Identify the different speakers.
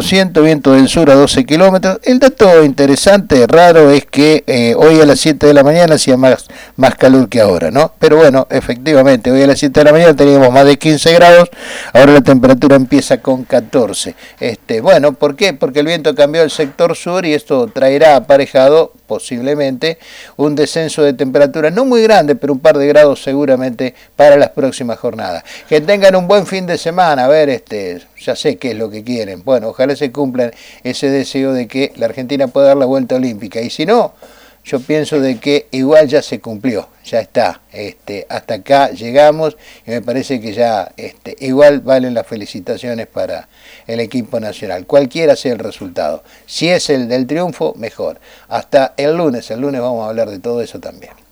Speaker 1: 20%, viento del sur a 12 kilómetros. El dato interesante, raro, es que hoy a las 7 de la mañana hacía más calor que ahora, ¿no? Pero bueno, efectivamente, hoy a las 7 de la mañana teníamos más de 15 grados, ahora la temperatura empieza con 14. Bueno, ¿por qué? Porque el viento cambió al sector sur y esto traerá aparejado posiblemente un descenso de temperatura no muy grande, pero un par de grados seguramente para las próximas jornadas. Que tengan un buen fin de semana. A ver, ya sé qué es lo que quieren. Bueno, ojalá se cumplan ese deseo de que la Argentina pueda dar la vuelta olímpica, y si no, yo pienso de que igual ya se cumplió, ya está, hasta acá llegamos, y me parece que ya igual valen las felicitaciones para el equipo nacional, cualquiera sea el resultado. Si es el del triunfo, mejor. Hasta el lunes vamos a hablar de todo eso también.